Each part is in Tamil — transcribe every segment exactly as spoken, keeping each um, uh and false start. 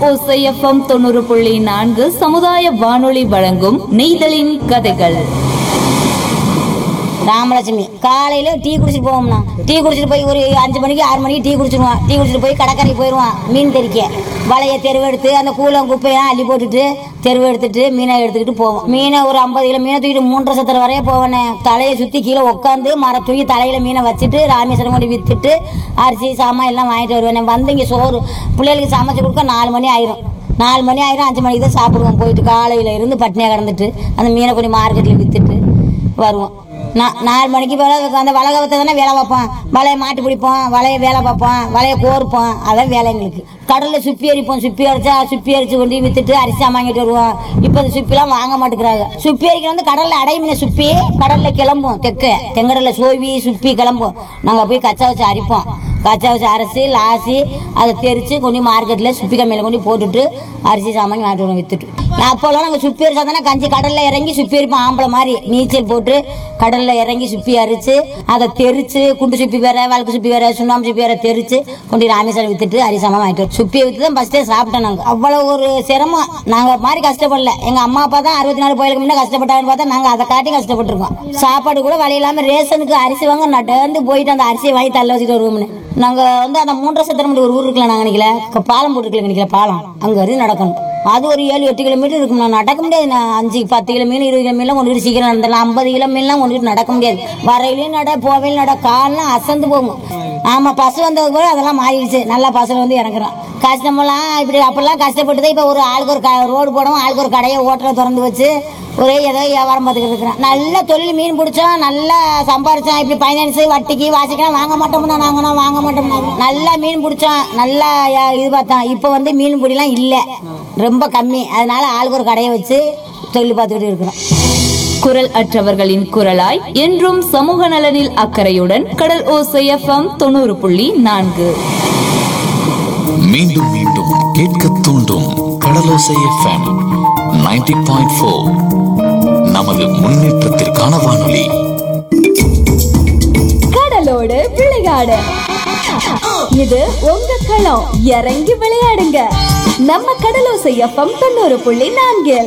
ஓசைஎஃப்எம் தொண்ணூறு புள்ளி நான்கு சமுதாய வானொலி வழங்கும் நெய்தலின் கதைகள். ராமலட்சுமி காலையில டீ குடிச்சிட்டு போவோம்னா டீ குடிச்சிட்டு போய் ஒரு அஞ்சு மணிக்கு ஆறு மணிக்கு டீ குடிச்சிடுவான். டீ குடிச்சிட்டு போய் கடற்கரைக்கு போயிடுவான். மீன் தெறிக்க வலையை தெருவெடுத்து அந்த கூலம் குப்பையெல்லாம் அள்ளி போட்டுட்டு தெருவு எடுத்துட்டு மீனை எடுத்துக்கிட்டு போவோம். மீனை ஒரு ஐம்பது கிலோ மீனை தூக்கிட்டு மூன்றரை சத்திர வரைய போவேனே. தலையை சுற்றி கீழே உட்காந்து மர தூக்கி தலையில மீனை வச்சுட்டு ராமேஸ்வரம் கொண்டு வித்துட்டு அரிசி சாமான் எல்லாம் வாங்கிட்டு வருவேன். வந்து இங்கே சோறு பிள்ளைகளுக்கு சமைச்சு கொடுக்க நாலு மணி ஆயிரும். நாலு மணி ஆயிரம் அஞ்சு மணிக்கு தான் சாப்பிடுவோம். போயிட்டு காலையில இருந்து பட்னியாக கிடந்துட்டு அந்த மீனை கொஞ்சம் மார்க்கெட்டில் வித்துட்டு வருவோம். நான் நாலு மணிக்கு போல அந்த வலை கவத்தை தானே வேலை பார்ப்போம். வலையை மாட்டு பிடிப்போம், வலையை வேலை பார்ப்போம், வலையை கோர்ப்போம். அதான் வேலை எங்களுக்கு. கடலில் சுப்பி அரிப்போம். சுப்பி அரிச்சா சுப்பி அரிச்சு கொண்டு வித்துட்டு அரிசி வாங்கிட்டு வருவோம். இப்போ அந்த சுப்பிலாம் வாங்க மாட்டேங்கிறாங்க. சுப்பி அரிக்கிற வந்து கடலில் அடைமீன சுப்பி கடலில் கிளம்பும். தெக்க தெங்கடலில் சோவி சுப்பி கிளம்பும். நாங்கள் போய் கச்சா வச்சு அரிப்போம். கச்சா வச்சு அரைச்சி லாசி அதை தெரிச்சு கொண்டு மார்க்கெட்டில் சுப்பி கம்மியில் கொண்டு போட்டுட்டு அரிசி சாமான் வாங்கிட்டு வருவோம் வித்துட்டு. அப்போல்லாம் நாங்கள் சுப்பி அரிச்சா தானே கஞ்சி கடலில் இறங்கி சுப்பி அரிப்போம். ஆம்பளை மாதிரி நீச்சல் போட்டு கடலில் இறங்கி சுப்பி அரிச்சு அதை தெரிச்சு குண்டு சுப்பி வேற வழக்கு சுப்பி வேற சுண்ணாம்பு சுப்பி வேற தெரிச்சு கொண்டு ராமேஸ்வரம் வித்துட்டு அரிசி சாமான் வாங்கிட்டு வரும். சுப்பியை வித்து தான் ஃபஸ்ட்டே சாப்பிட்டோம். நாங்கள் அவ்வளோ ஒரு சிரமம். நாங்கள் மாதிரி கஷ்டப்படல. எங்கள் அம்மா அப்பா தான் அறுபத்தி நாலு கோயிலுக்கு முன்னே கஷ்டப்பட்டாங்கன்னு பார்த்தா நாங்கள் அதை காட்டி கஷ்டப்பட்டுருக்கோம். சாப்பாடு கூட வழி இல்லாமல் ரேஷனுக்கு அரிசி வாங்க நடந்து போயிட்டு அந்த அரிசியை வாங்கி தள்ள வச்சுட்டு வருவோம்னு. நாங்கள் வந்து அந்த மூன்றரை சத்திரம் ஒரு ஊர் இருக்கலாம். நாங்கள் நினைக்கல பாலம் போட்டுருக்கல நினைக்கல பாலம் அங்கே வரையும் நடக்கணும். அது ஒரு ஏழு எட்டு கிலோமீட்டர் இருக்கும். நான் நடக்க முடியாது. நான் அஞ்சு பத்து கிலோ மீன் இருபது கிலோ மீன்லாம் கொண்டு சீக்கிரம் நடந்தலாம். ஐம்பது கிலோ மீன்லாம் கொண்டு நடக்க முடியாது. வரையிலையும் நட போவையிலும் நட கால்லாம் அசந்து போகும். ஆமாம் பசு வந்தது கூட அதெல்லாம் மாறிடுச்சு. நல்லா பசங்க வந்து இறங்குறோம். கஷ்டமெல்லாம் இப்படி அப்பெல்லாம் கஷ்டப்பட்டு தான் இப்போ ஒரு ஆளுக்கு ஒரு க ரோடு போடவும் ஆளுக்கு ஒரு கடையை ஓட்டலை திறந்து வச்சு ஒரே ஏதோ வியாபாரம் பார்த்துக்கிட்டு இருக்கிறேன். நல்ல தொழில் மீன் பிடிச்சோம், நல்லா சம்பாரிச்சோம். இப்படி ஃபைனான்ஸ் வட்டிக்கு வாசிக்கலாம் வாங்க மாட்டோம்னா நாங்கன்னா வாங்க மாட்டோம்னா நல்லா மீன் பிடிச்சோம். நல்லா இது பார்த்தோம். இப்போ வந்து மீன் பிடிலாம் இல்லை, ரொம்ப கம்மி. அதனால ஆளுக்கு ஒரு கடையை வச்சு தொழில் பார்த்துக்கிட்டு இருக்கிறோம். குரல் அற்றவர்களின் குரலாய் என்றும் சமூக நலனில் அக்கறையுடன் கடல் ஓசைஎஃப்எம் தொண்ணூறு புள்ளி நான்கு. மீண்டும் மீண்டும் கேட்க தூண்டும் கடலோசை எஃப்எம் நைன்டி பாயிண்ட் ஃபோர். நமது முன்னேற்றத்திற்கான வானொலி. கடலோடு விளையாடு, இது உங்க களம். இறங்கி விளையாடுங்க நம்ம கடலோசை எஃப்எம் தொண்ணூறு புள்ளி நான்கில்.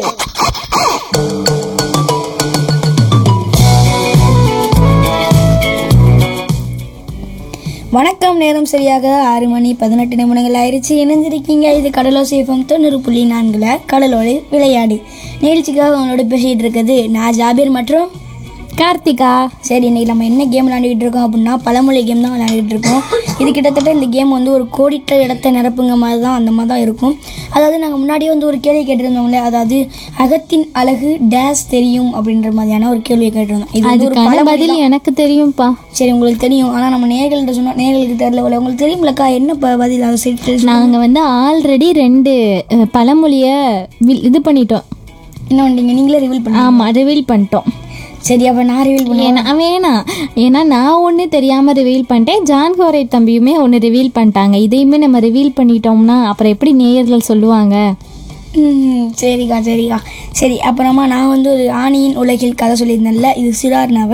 வணக்கம். நேரம் சரியாக ஆறு மணி பதினெட்டு நிமிடங்கள் ஆயிடுச்சு. இணைஞ்சிருக்கீங்க. இது கடலோசை எஃப்எம் தொண்ணூறு புள்ளி நான்குல கடலோடு விளையாடி நிகழ்ச்சிக்காக அவங்களோட பேசிகிட்டு இருக்குது நான் ஜாபீர் மற்றும் கார்த்திகா. சரி, இன்றைக்கி நம்ம என்ன கேம் விளையாண்டுக்கிட்டு இருக்கோம் அப்படின்னா பழமொழி கேம் தான் விளையாண்டுட்டு இருக்கோம். இது கிட்டத்தட்ட இந்த கேம் வந்து ஒரு கோடிட்ட இடத்தை நிரப்புங்க மாதிரி தான் அந்த மாதிரி தான் இருக்கும். அதாவது நாங்கள் முன்னாடியே வந்து ஒரு கேள்வி கேட்டிருந்தோம்ல, அதாவது அகத்தின் அழகு டேஸ் தெரியும் அப்படின்ற மாதிரியான ஒரு கேள்வியை கேட்டிருந்தோம். இது வந்து ஒரு பழமொழி. எனக்கு தெரியும்ப்பா. சரி, உங்களுக்கு தெரியும். ஆனால் நம்ம நேர்கள்ட்ட சொன்னோம், நேர்களுக்கு தெரியல. உங்களுக்கு தெரியும்லக்கா என்ன பதில்? அதை சரி, நாங்கள் வந்து ஆல்ரெடி ரெண்டு பழமொழியை இது பண்ணிட்டோம். என்ன பண்ணீங்க? நீங்களே ரிவீல் பண்ணி? ஆமாம், ரிவீல் பண்ணிட்டோம். சரி, அப்போ நான் ரிவீல் பண்ணேன். நான் வேணாம், ஏன்னா நான் ஒன்று தெரியாமல் ரிவீல் பண்ணிட்டேன். ஜான் கோரை தம்பியுமே ஒன்று ரிவீல் பண்ணிட்டாங்க. இதையுமே நம்ம ரிவீல் பண்ணிட்டோம்னா அப்புறம் எப்படி நேயர்கள் சொல்லுவாங்க? ம் சரிக்கா சரிக்கா சரி. அப்புறமா நான் வந்து ஒரு ஆணியின் உலகில் கதை சொல்லியிருந்தேன்ல, இது சிறார் நாவல்.